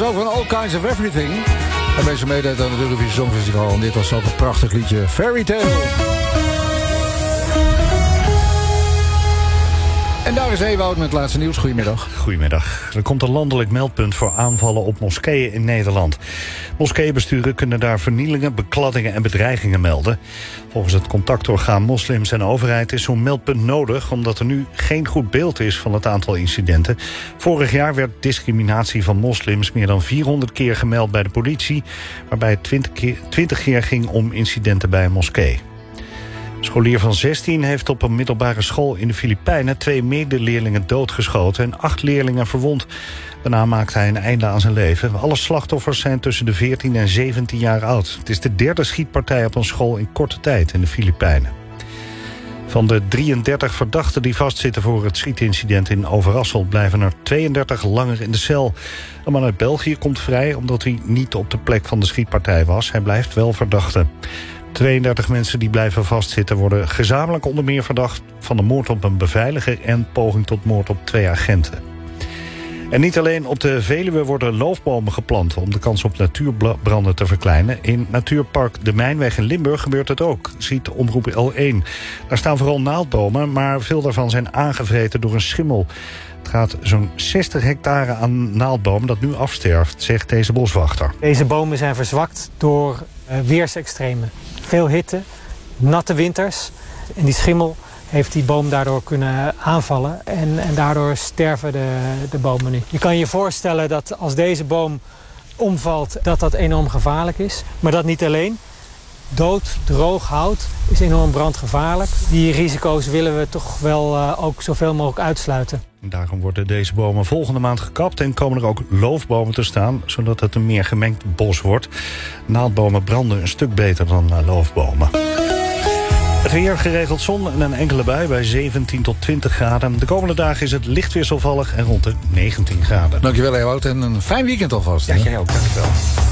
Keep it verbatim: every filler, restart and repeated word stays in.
ook van All Kinds of Everything. En mensen meedeed aan het Eurovisie Songfestival. En dit was ook een prachtig liedje, Fairy Tale. En daar is Ewout met het laatste nieuws. Goedemiddag. Goedemiddag. Er komt een landelijk meldpunt voor aanvallen op moskeeën in Nederland. Moskeebesturen kunnen daar vernielingen, bekladdingen en bedreigingen melden. Volgens het contactorgaan Moslims en Overheid is zo'n meldpunt nodig, omdat er nu geen goed beeld is van het aantal incidenten. Vorig jaar werd discriminatie van moslims meer dan vierhonderd keer gemeld bij de politie, waarbij het twintig keer ging om incidenten bij een moskee. Een scholier van zestien heeft op een middelbare school in de Filipijnen twee medeleerlingen doodgeschoten en acht leerlingen verwond. Daarna maakte hij een einde aan zijn leven. Alle slachtoffers zijn tussen de veertien en zeventien jaar oud. Het is de derde schietpartij op een school in korte tijd in de Filipijnen. Van de drieëndertig verdachten die vastzitten voor het schietincident in Overasselt blijven er tweeëndertig langer in de cel. Een man uit België komt vrij omdat hij niet op de plek van de schietpartij was. Hij blijft wel verdachte. tweeëndertig mensen die blijven vastzitten worden gezamenlijk onder meer verdacht van de moord op een beveiliger en poging tot moord op twee agenten. En niet alleen op de Veluwe worden loofbomen geplant om de kans op natuurbranden te verkleinen. In Natuurpark De Mijnweg in Limburg gebeurt het ook, ziet Omroep L één. Daar staan vooral naaldbomen, maar veel daarvan zijn aangevreten door een schimmel. Het gaat zo'n zestig hectare aan naaldbomen dat nu afsterft, zegt deze boswachter. Deze bomen zijn verzwakt door uh, weersextremen. Veel hitte, natte winters en die schimmel heeft die boom daardoor kunnen aanvallen. En, en daardoor sterven de, de bomen nu. Je kan je voorstellen dat als deze boom omvalt, dat dat enorm gevaarlijk is. Maar dat niet alleen. Dood, droog hout is enorm brandgevaarlijk. Die risico's willen we toch wel uh, ook zoveel mogelijk uitsluiten. Daarom worden deze bomen volgende maand gekapt en komen er ook loofbomen te staan, zodat het een meer gemengd bos wordt. Naaldbomen branden een stuk beter dan loofbomen. Het weer, geregeld zon en een enkele bui bij zeventien tot twintig graden. De komende dagen is het licht wisselvallig en rond de negentien graden. Dankjewel, Ewout, en een fijn weekend alvast. Ja, jij ook, dankjewel.